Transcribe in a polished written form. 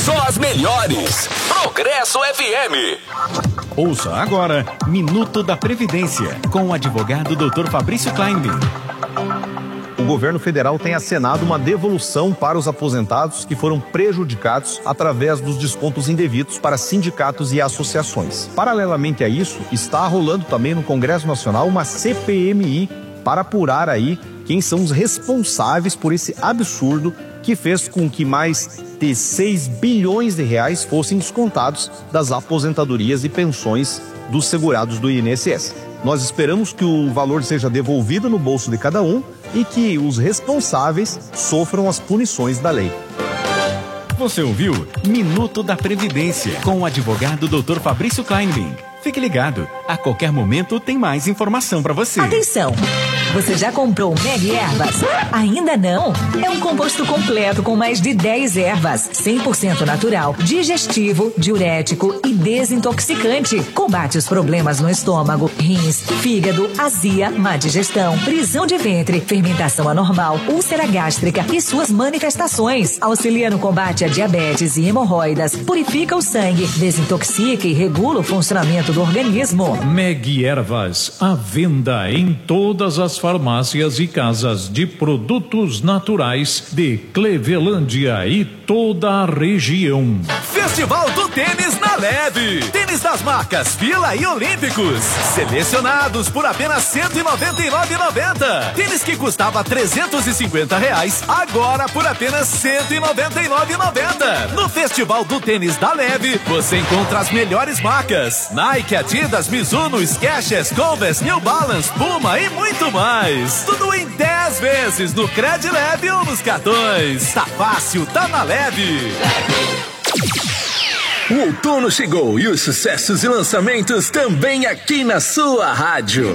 Só as melhores. Progresso FM. Ouça agora Minuto da Previdência, com o advogado Dr. Fabrício Kleinberg. O governo federal tem acenado uma devolução para os aposentados que foram prejudicados através dos descontos indevidos para sindicatos e associações. Paralelamente a isso, está rolando também no Congresso Nacional uma CPMI para apurar aí quem são os responsáveis por esse absurdo que fez com que mais de 6 bilhões de reais fossem descontados das aposentadorias e pensões dos segurados do INSS. Nós esperamos que o valor seja devolvido no bolso de cada um e que os responsáveis sofram as punições da lei. Você ouviu Minuto da Previdência, com o advogado Dr. Fabrício Kleinberg. Fique ligado, a qualquer momento tem mais informação para você. Atenção! Você já comprou o Meg Ervas? Ainda não? É um composto completo com mais de 10 ervas, 100% natural, digestivo, diurético e desintoxicante. Combate os problemas no estômago, rins, fígado, azia, má digestão, prisão de ventre, fermentação anormal, úlcera gástrica e suas manifestações. Auxilia no combate a diabetes e hemorroidas, purifica o sangue, desintoxica e regula o funcionamento do organismo. Meg Ervas, à venda em todas as farmácias e casas de produtos naturais de Clevelândia e toda a região. Festival do Tênis na Leve. Tênis das marcas Fila e Olímpicos, selecionados por apenas R$ 199,90. Tênis que custava R$ 350, agora por apenas R$ 199,90. No Festival do Tênis da Leve, você encontra as melhores marcas: Nike, Adidas, Mizuno, Skechers, Converse, New Balance, Puma e muito mais. Tudo em 10 vezes no Cred Leve ou nos cartões. Tá fácil, tá na Leve. O outono chegou e os sucessos e lançamentos também aqui na sua rádio.